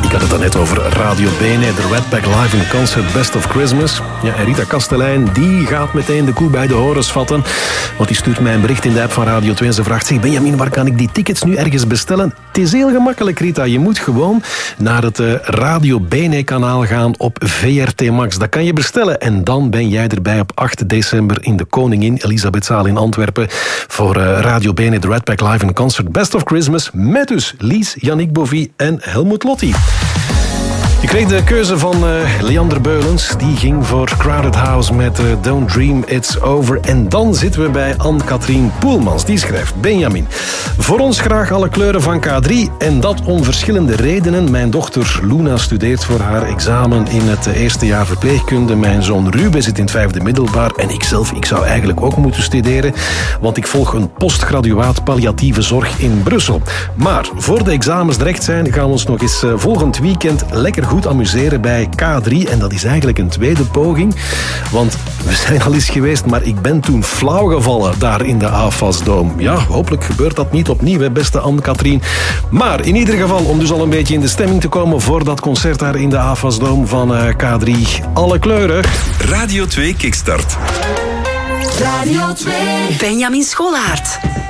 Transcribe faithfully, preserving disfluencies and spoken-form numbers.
Ik had het dan net over Radio Bene, de Red Pack Live in Concert Best of Christmas. Ja, en Rita Kastelein, die gaat meteen de koe bij de horens vatten. Want die stuurt mij een bericht in de app van Radio twee en ze vraagt zich: Benjamin, waar kan ik die tickets nu ergens bestellen? Het is heel gemakkelijk, Rita. Je moet gewoon naar het uh, Radio Bene kanaal gaan op V R T Max. Dat kan je bestellen en dan ben jij erbij op acht december in de Koningin Elisabethzaal in Antwerpen voor uh, Radio Bene, de Red Pack Live in Concert Best of Christmas met dus Lies, Yannick Bovie en Helmut Lotti. Je kreeg de keuze van uh, Leander Beulens. Die ging voor Crowded House met uh, Don't Dream It's Over. En dan zitten we bij Anne-Katrien Poelmans. Die schrijft: Benjamin, voor ons graag alle kleuren van K drie. En dat om verschillende redenen. Mijn dochter Luna studeert voor haar examen in het eerste jaar verpleegkunde. Mijn zoon Ruben zit in het vijfde middelbaar. En ikzelf, ik zou eigenlijk ook moeten studeren. Want ik volg een postgraduaat palliatieve zorg in Brussel. Maar voor de examens direct zijn, gaan we ons nog eens uh, volgend weekend lekker goed amuseren bij K drie. En dat is eigenlijk een tweede poging. Want we zijn al eens geweest, maar ik ben toen flauw gevallen daar in de A F A S-Dome. Ja, hopelijk gebeurt dat niet opnieuw, hè, beste Anne-Katrien. Maar in ieder geval, om dus al een beetje in de stemming te komen voor dat concert daar in de A F A S-Dome van uh, K drie. Alle kleuren. Radio twee Kickstart. Radio twee. Benjamin Scholaert.